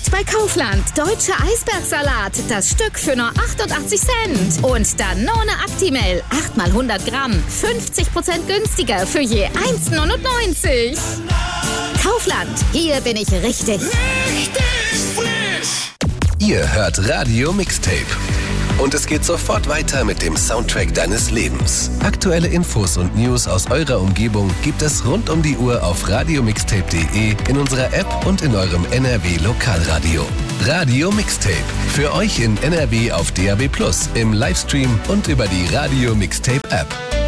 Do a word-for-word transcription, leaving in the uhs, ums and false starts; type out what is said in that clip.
Jetzt bei Kaufland. Deutsche Eisbergsalat. Das Stück für nur achtundachtzig Cent. Und Danone Actimel. acht mal hundert Gramm. fünfzig Prozent günstiger für je eins neunundneunzig. Kaufland. Hier bin ich richtig. Richtig frisch. Ihr hört Radio Mixtape. Und es geht sofort weiter mit dem Soundtrack deines Lebens. Aktuelle Infos und News aus eurer Umgebung gibt es rund um die Uhr auf radiomixtape punkt de, in unserer App und in eurem N R W Lokalradio. Radio Mixtape. Für euch in N R W auf D A B plus, im Livestream und über die Radio Mixtape App.